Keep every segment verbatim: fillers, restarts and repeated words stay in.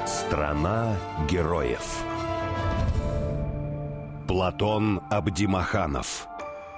Страна героев. Платон Абдимаханов.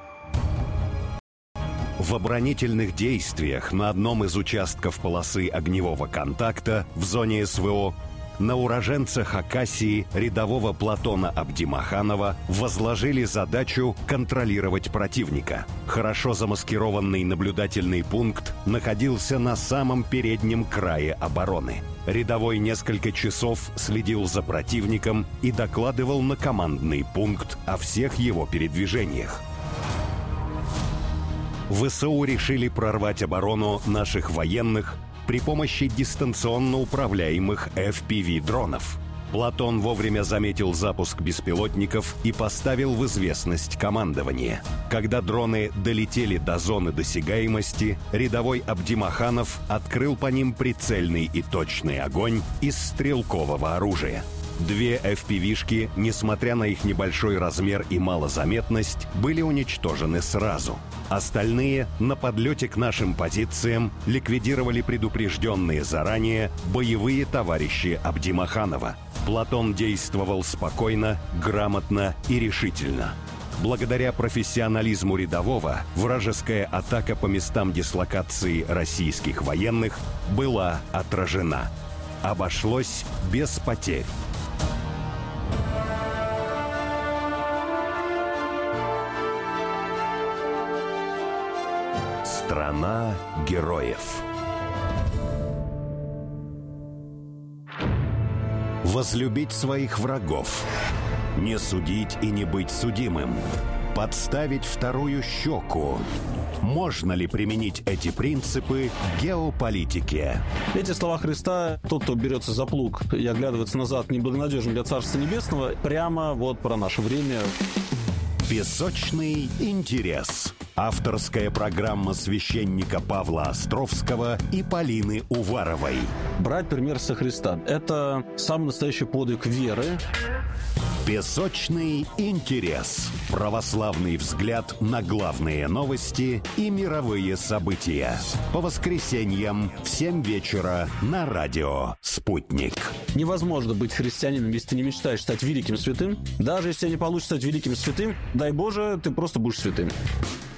В оборонительных действиях на одном из участков полосы огневого контакта в зоне СВО на уроженца Хакасии рядового Платона Абдимаханова возложили задачу контролировать противника. Хорошо замаскированный наблюдательный пункт находился на самом переднем крае обороны. Рядовой несколько часов следил за противником и докладывал на командный пункт о всех его передвижениях. ВСУ решили прорвать оборону наших военных при помощи дистанционно управляемых эф пи ви-дронов. Платон вовремя заметил запуск беспилотников и поставил в известность командование. Когда дроны долетели до зоны досягаемости, рядовой Абдимаханов открыл по ним прицельный и точный огонь из стрелкового оружия. Две эф пи ви-шки, несмотря на их небольшой размер и малозаметность, были уничтожены сразу. Остальные на подлете к нашим позициям ликвидировали предупрежденные заранее боевые товарищи Абдимаханова. Платон действовал спокойно, грамотно и решительно. Благодаря профессионализму рядового, вражеская атака по местам дислокации российских военных была отражена. Обошлось без потерь. Страна героев. Возлюбить своих врагов, не судить и не быть судимым, подставить вторую щеку. Можно ли применить эти принципы в геополитике? Эти слова Христа, тот, кто берется за плуг и оглядывается назад, неблагонадежен для Царства Небесного, прямо вот про наше время. Песочный интерес. Авторская программа священника Павла Островского и Полины Уваровой. Брать пример со Христа – это самый настоящий подвиг веры. Песочный интерес. Православный взгляд на главные новости и мировые события. По воскресеньям в семь вечера на радио «Спутник». Невозможно быть христианином, если ты не мечтаешь стать великим святым. Даже если тебе не получится стать великим святым, дай Боже, ты просто будешь святым.